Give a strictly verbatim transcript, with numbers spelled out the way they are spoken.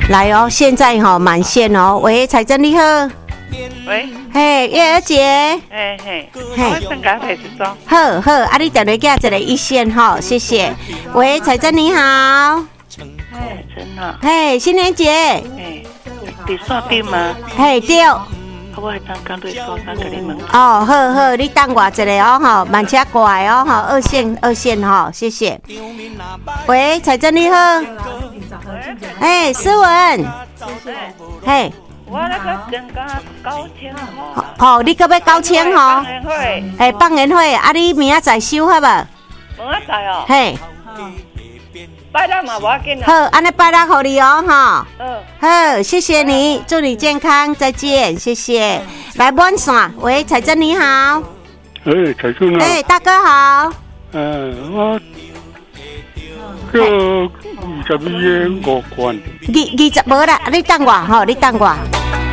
来哦，现在哈、哦、满线哦。喂，彩珍你好。 喂， 嘿，月儿姐。 嘿嘿，我等下开始走。 好好，啊，你电话寄一个一线哈，谢谢。喂，彩珍你好。 哎，真好。 嘿，新年姐。 哎，你刷屏吗？ 嘿，对。 我还当刚对说三个你们。 哦，好好，你等我一下哦，哈，慢车过来哦，哈，二线二线哈，谢谢。喂，彩珍你好。哎，思文。嘿。 我那个增加九千块。 哦，你搁要九千吼？ 放年会。 哎，放年会，啊，你明仔载收好无？ 明仔载哦。 嘿。 拜六嘛，无要紧好，安尼拜六给你哦，哈。 嗯。 好，谢谢你，祝你健康，再见，谢谢。来满线，喂，彩珍你好。 哎，彩珍啊。 哎，大哥好。 嗯，我这二十二个五关。 二二十无啦，你等我吼，你等我。